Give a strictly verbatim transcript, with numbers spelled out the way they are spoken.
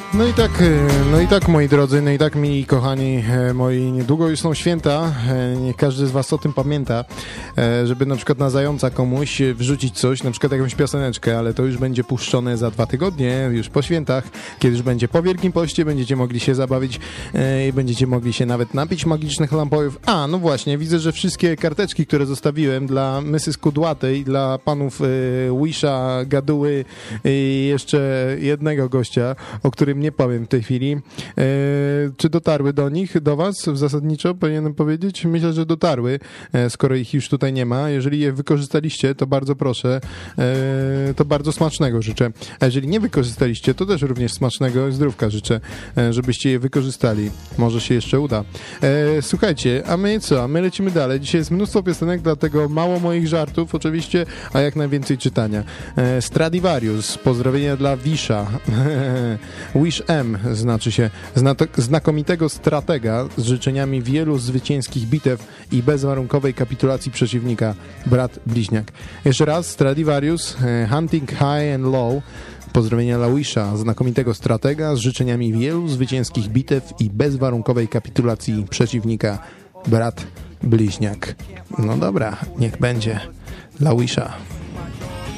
No i tak, no i tak, moi drodzy, no i tak, mili kochani moi, niedługo już są święta, niech każdy z was o tym pamięta, żeby na przykład na zająca komuś wrzucić coś, na przykład jakąś pioseneczkę, ale to już będzie puszczone za dwa tygodnie, już po świętach, kiedy już będzie po Wielkim Poście, będziecie mogli się zabawić i będziecie mogli się nawet napić magicznych lampojów. A, no właśnie, widzę, że wszystkie karteczki, które zostawiłem dla missus Kudłatej, dla panów Wisha, Gaduły i jeszcze jednego gościa, o którym nie powiem w tej chwili. E, czy dotarły do nich, do was zasadniczo, powinienem powiedzieć? Myślę, że dotarły, e, skoro ich już tutaj nie ma. Jeżeli je wykorzystaliście, to bardzo proszę, e, to bardzo smacznego życzę. A jeżeli nie wykorzystaliście, to też również smacznego zdrówka życzę, e, żebyście je wykorzystali. Może się jeszcze uda. E, słuchajcie, a my co? A my lecimy dalej. Dzisiaj jest mnóstwo piosenek, dlatego mało moich żartów oczywiście, a jak najwięcej czytania. E, Stradivarius, pozdrowienia dla Wisha. Wish M znaczy się znakomitego stratega z życzeniami wielu zwycięskich bitew i bezwarunkowej kapitulacji przeciwnika, brat bliźniak. Jeszcze raz, Stradivarius, Hunting High and Low, pozdrowienia dla Wisha, znakomitego stratega z życzeniami wielu zwycięskich bitew i bezwarunkowej kapitulacji przeciwnika, brat bliźniak. No dobra, niech będzie dla Wisha.